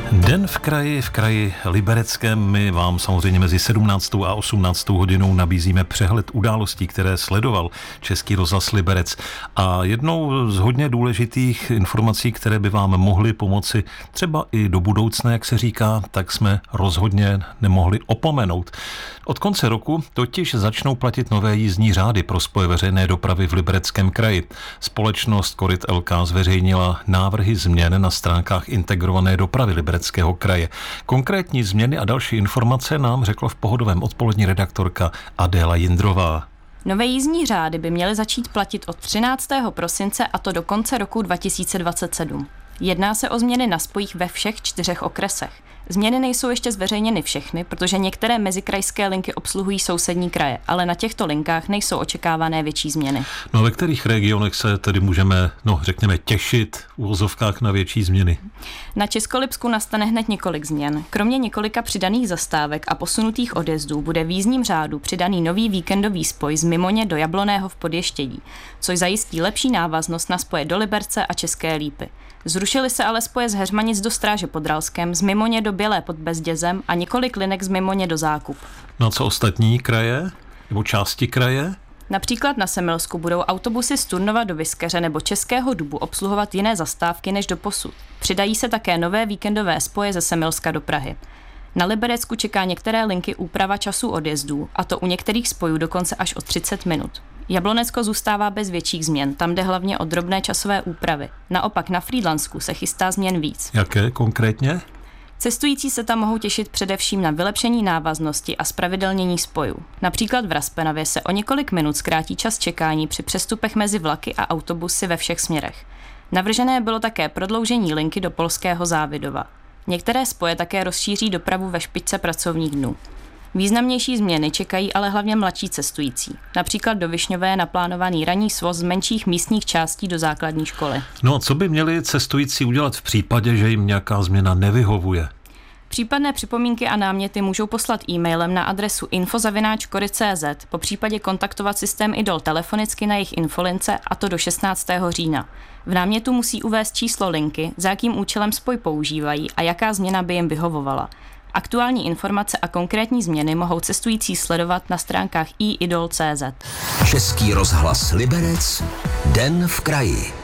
Den v kraji Libereckém. My vám samozřejmě mezi 17. a 18. hodinou nabízíme přehled událostí, které sledoval Český rozhlas Liberec. A jednou z hodně důležitých informací, které by vám mohly pomoci třeba i do budoucna, jak se říká, tak jsme rozhodně nemohli opomenout. Od konce roku totiž začnou platit nové jízdní řády pro spoje veřejné dopravy v Libereckém kraji. Společnost Koryt LK zveřejnila návrhy změn na stránkách integrované dopravy Libereckého kraje. Konkrétní změny a další informace nám řekla v Pohodovém odpolední redaktorka Adéla Jindrová. Nové jízdní řády by měly začít platit od 13. prosince a to do konce roku 2027. Jedná se o změny na spojích ve všech 4 okresech. Změny nejsou ještě zveřejněny všechny, protože některé mezikrajské linky obsluhují sousední kraje, ale na těchto linkách nejsou očekávané větší změny. No a ve kterých regionech se tedy můžeme, řekněme, těšit v uvozovkách na větší změny? Na Českolipsku nastane hned několik změn. Kromě několika přidaných zastávek a posunutých odjezdů bude v jízdním řádu přidaný nový víkendový spoj z Mimoně do Jabloného v Podještědí, což zajistí lepší návaznost na spoje do Liberce a České Lípy. Zrušily se ale spoje z Heřmanic do Stráže pod Ralskem, z Mimoně do Bělé pod Bezdězem a několik linek z Mimoně do Zákup. No a co ostatní kraje? Nebo části kraje? Například na Semilsku budou autobusy z Turnova do Vyskeře nebo Českého Dubu obsluhovat jiné zastávky než doposud. Přidají se také nové víkendové spoje ze Semilska do Prahy. Na Liberecku čeká některé linky úprava času odjezdů, a to u některých spojů dokonce až o 30 minut. Jablonecko zůstává bez větších změn, tam jde hlavně o drobné časové úpravy. Naopak na Frýdlansku se chystá změn víc. Jaké konkrétně? Cestující se tam mohou těšit především na vylepšení návaznosti a zpravidelnění spojů. Například v Raspenavě se o několik minut zkrátí čas čekání při přestupech mezi vlaky a autobusy ve všech směrech. Navržené bylo také prodloužení linky do polského Závidova. Některé spoje také rozšíří dopravu ve špičce pracovních dnů. Významnější změny čekají ale hlavně mladší cestující. Například do Višňové je naplánovaný ranní svoz z menších místních částí do základní školy. No a co by měli cestující udělat v případě, že jim nějaká změna nevyhovuje? Případné připomínky a náměty můžou poslat e-mailem na adresu info@koryt.cz, popřípadě kontaktovat systém Idol telefonicky na jejich infolince, a to do 16. října. V námětu musí uvést číslo linky, za jakým účelem spoj používají a jaká změna by jim vyhovovala. Aktuální informace a konkrétní změny mohou cestující sledovat na stránkách iidol.cz. Český rozhlas Liberec, Den v kraji.